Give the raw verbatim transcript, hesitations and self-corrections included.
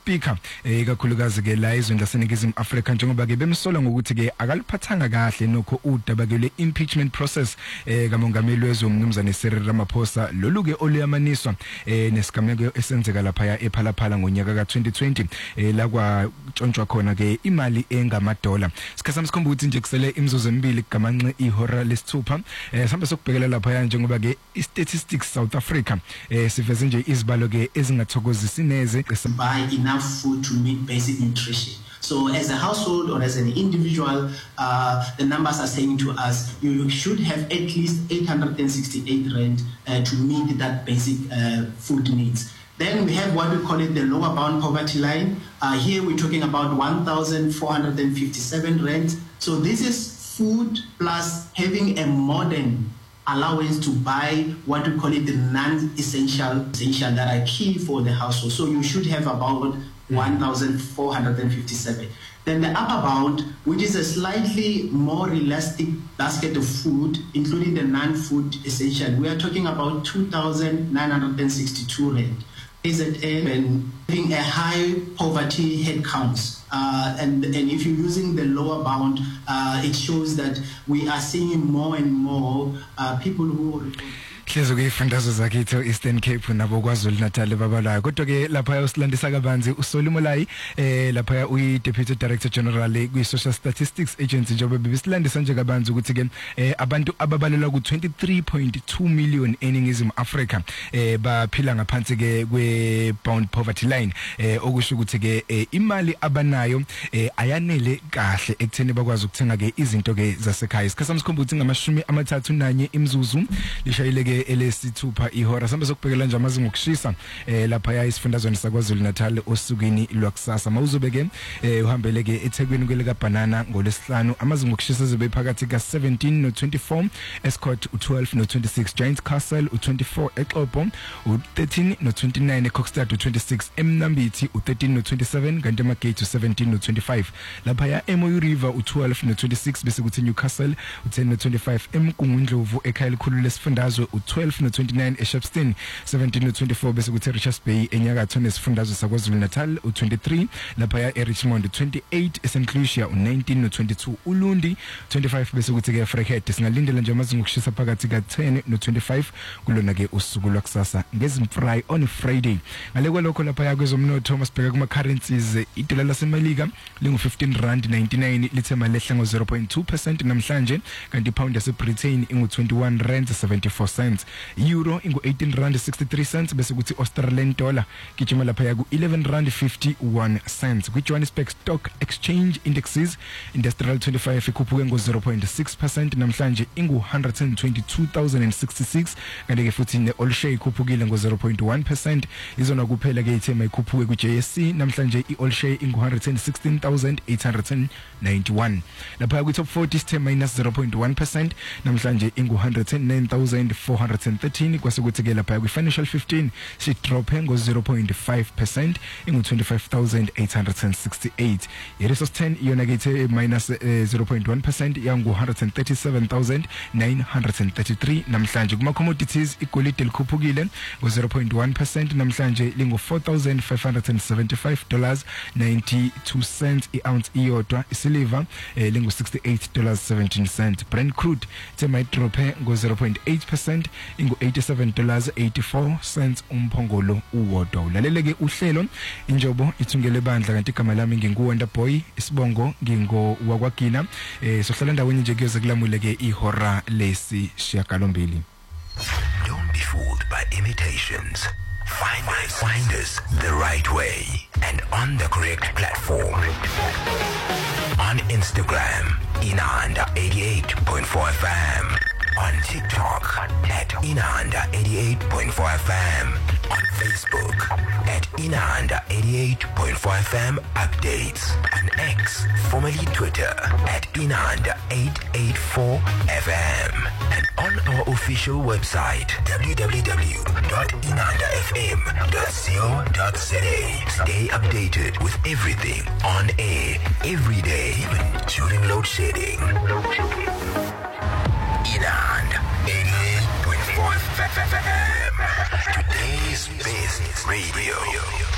speaker ikakhulukazi ke la izweni laseNingizimu Afrika njengoba ke bemsola ngokuthi ke akaliphathanga kahle nokho udaba ke le impeachment process eh kamongameli wezwe umnumzane Cyril Ramaphosa lolu ke oluyamaniswa eh nesigameko esenzeka lapha ePhalaphala ngonyaka ka twenty twenty eh la kwa tshontshwa khona ke imali engamadola. Sikhasa msikhomba ukuthi nje kusele imizuzu emibili gamanxe ihora lesithupha eh sambe sokubhekela lapha njengoba ke statistics South Africa eh siveze nje izibalo ke ezingathokozisi neze buy enough food to meet basic nutrition. So as a household or as an individual, uh, the numbers are saying to us, you should have at least eight hundred sixty-eight rand uh, to meet that basic uh, food needs. Then we have what we call it the lower bound poverty line. Uh, here we're talking about one thousand four hundred fifty-seven rand. So this is food plus having a modern allowance to buy what we call it the non-essential essential that are key for the household. So you should have about one thousand four hundred fifty-seven. Then the upper bound, which is a slightly more elastic basket of food, including the non-food essential, we are talking about two thousand nine hundred sixty-two rand. Is it and having a high poverty head counts. Uh, and, and if you're using the lower bound, uh, it shows that we are seeing more and more uh, people who Hlezo ke ifundazo zakitho Eastern Cape nabo kwaZulu Natal babalayo kodwa ke lapha usilandisa kabanzi uSolumolai eh lapha uyi Deputy Director General kwi Social Statistics Agency njengoba bebisilandisa nje kabanzi ukuthi ke eh abantu ababalelwa ku twenty-three point two million eNingizimu Afrika eh baphila ngaphansi ke kwe bound poverty line eh okusho ukuthi ke eh, imali abanayo eh ayanele kahle ekutheni bakwazi ukuthenga ke izinto ke zasekhaya. Isikhathi samsikhomba ukuthi ngamashumi amathathu nanye imzuzu lishayile ke elesithupha ihora sambe sokubhekela nje amazinga okushisa eh lapha ya isifundazweni sakwaZulu Natal osukwini lwakusasa mawuzobe ke eh uhambele ke eThekwini kweleka banana ngolesihlanu amazinga okushisa zobe phakathi ka seventeen no twenty-four, Escort u twelve no twenty-six, Giant Castle u twenty-four, eXhobo u thirteen no twenty-nine, eCockstad u twenty-six, eMnambithi u thirteen no twenty-seven, kanti eMagate u seventeen no twenty-five, lapha ya eMoyo River u twelve no twenty-six, bese kuthi Newcastle u ten no twenty-five, eMgungundlovu ekhaya elikhulu lesifundazwe u twelve no twenty-nine, eShepstone seventeen no twenty-four, bese kuthi Richards Bay enyakatho nesifundazwe sakwaZulu Natal u twenty-three, lapha ya eRichmond twenty-eight, eSt Lucia u nineteen no twenty-two, uLundi twenty-five, bese kuthi ke Freehead singalindela nje amazinga okushisa phakathi ka ten no twenty-five kulona ke usuku lwakusasa ngezimfry on Friday. Ngale kwalokho lapha ya kwezomnotho masibheka kuma currencies idola laseMelika lingu fifteen rand ninety-nine lithema lehla ngo zero point two percent namhlanje, kanti pound yaseBritain ingu twenty-one rand seventy-four cents, euro ingu eighteen rand sixty-three cents, bese kuthi Australian dollar gijima lapha ya ku eleven rand fifty-one cents. Ku Johannesburg Stock Exchange Indexes Industrial twenty-five ikhuphuke ngo zero point six percent namhlanje ingu one hundred twenty-two thousand sixty-six, kanti ke futhi ne All Share ikhuphukile ngo zero point one percent. Izona kuphela ke ithema ikhuphuke ku J S C namhlanje i All Share ingu one hundred sixteen thousand eight hundred ninety-one. Lapha ku Top forty sithe minus zero point one percent namhlanje ingu one hundred nine thousand four hundred thirteen, kwase kuthi ke lapha ku Financial fifteen si drop ngo zero point five percent ingu twenty-five thousand eight hundred sixty-eight. iResource ten yona ke ithe minus uh, zero point one percent yangu one hundred thirty-seven thousand nine hundred thirty-three. Namhlanje kuma commodities igolide likhuphukile ngo zero point one percent namhlanje lingu four thousand five hundred seventy-five dollars ninety-two cents iounce iyodwa. Isilver eh, lingu sixty-eight dollars seventeen cents. Brent crude tema drop ngo zero point eight percent ingu eighty-seven dollars eighty-four cents umphongolo uwodwa. Ulaleleke uhlelo injobo ithungele bandla kanti igama lami nginguWonder Boy, isibongo ngingo wakwagina. eh sohlala ndaweni nje kuyoze kulamuleke ihora lesi shiyagalombili. Don't be fooled by imitations. Find us, find us the right way and on the correct platform. On Instagram, Inanda eighty-eight point four F M. On TikTok, at Inanda eighty-eight point four F M. On Facebook, at Inanda eighty-eight point four F M Updates. On X, formerly Twitter, at Inanda eight eight four F M. And on our official website, w w w dot inanda f m dot co dot z a. Stay updated with everything on air, every day, even during load shedding. Inanda eighty-eight point four F M. Today's best radio.